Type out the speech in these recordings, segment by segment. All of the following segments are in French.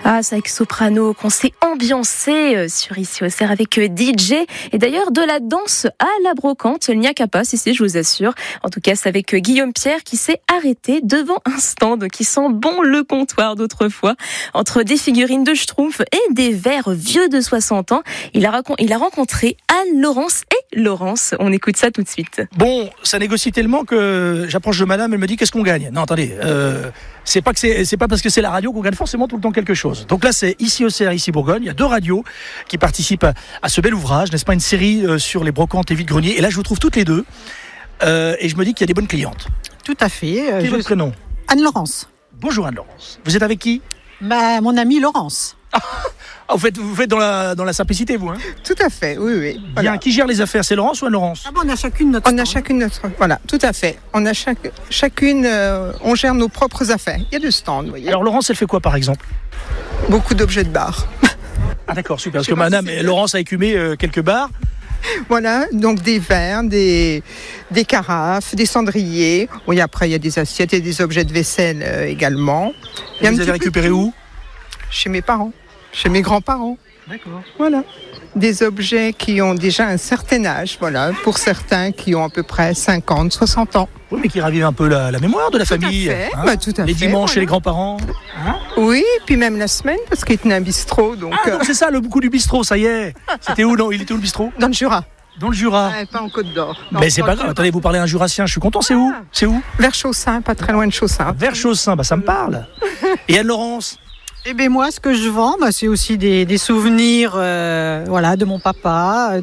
Ah, c'est avec Soprano qu'on s'est ambiancé sur Ici au Cerf avec DJ. Et d'ailleurs, de la danse à la brocante, il n'y a qu'à pas, si, je vous assure. En tout cas, c'est avec Guillaume Pierre qui s'est arrêté devant un stand qui sent bon le comptoir d'autrefois. Entre des figurines de Schtroumpf et des verres vieux de 60 ans, il a rencontré Anne, Laurence et Laurence. On écoute ça tout de suite. Bon, ça négocie tellement que j'approche de madame, elle me dit qu'est-ce qu'on gagne. Non, attendez, c'est pas parce que c'est la radio qu'on gagne forcément tout le temps quelque chose. Donc là, c'est Ici au Cerf, ici Bourgogne. Il y a 2 radios qui participent à ce bel ouvrage, n'est-ce pas, une série sur les brocantes et vides-greniers. Et là, je vous trouve toutes les deux. Et je me dis qu'il y a des bonnes clientes. Tout à fait. Quel est votre prénom ? Anne-Laurence. Bonjour Anne-Laurence. Vous êtes avec qui ? Mon amie Laurence. Vous faites dans la simplicité, vous, hein ? Tout à fait, oui. Voilà. Bien, qui gère les affaires ? C'est Laurence ou Anne-Laurence ? On a chacune notre stand. On a chacune notre... Voilà, tout à fait. On a chacune... on gère nos propres affaires. Il y a 2 stands, vous voyez. Alors Laurence, elle fait quoi, par exemple ? Beaucoup d'objets de bar. Ah d'accord, super. Parce que madame Laurence a écumé quelques bars. Voilà, donc des verres, des carafes, des cendriers. Oui, après, il y a des assiettes et des objets de vaisselle également. Et vous avez récupéré où ? Chez mes parents, chez mes grands-parents. D'accord. Voilà. Des objets qui ont déjà un certain âge, voilà, pour certains qui ont à peu près 50, 60 ans. Oui, mais qui ravivent un peu la mémoire de la famille. Tout à fait. Les dimanches chez les grands-parents. Oui, puis même la semaine, parce qu'il tenait un bistrot. Donc, donc c'est ça, le coup du bistrot, ça y est. C'était où, non ? Il était où le bistrot ? Dans le Jura. Dans le Jura. Pas en Côte d'Or. Mais c'est pas grave, attendez, vous parlez un jurassien, je suis content, c'est où ? C'est où ? Vers Chaussin, pas très loin de Chaussin. Vers Chaussin, ça me parle. Et Anne-Laurence ? Eh bien moi, ce que je vends, c'est aussi des souvenirs de mon papa,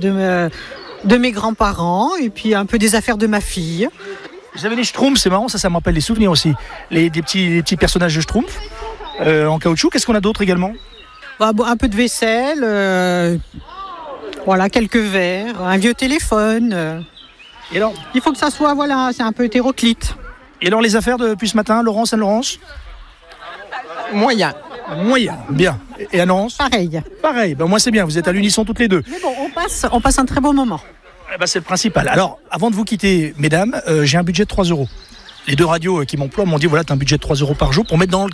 de mes grands-parents, et puis un peu des affaires de ma fille. Vous avez les Schtroumpfs, c'est marrant, ça me rappelle les souvenirs aussi. Des petits personnages de Schtroumpfs en caoutchouc. Qu'est-ce qu'on a d'autre également ? Un peu de vaisselle, quelques verres, un vieux téléphone. Et alors ? Il faut que ça soit, c'est un peu hétéroclite. Et alors les affaires depuis ce matin, Laurence, Anne-Laurence ? Moyen, bien. Et Anne-Laurence ? Pareil, moi c'est bien, vous êtes à l'unisson toutes les deux. Mais bon, on passe un très bon moment. C'est le principal. Alors, avant de vous quitter, mesdames, j'ai un budget de 3 €. Les 2 radios qui m'emploient m'ont dit, voilà, t'as un budget de 3 € par jour pour mettre dans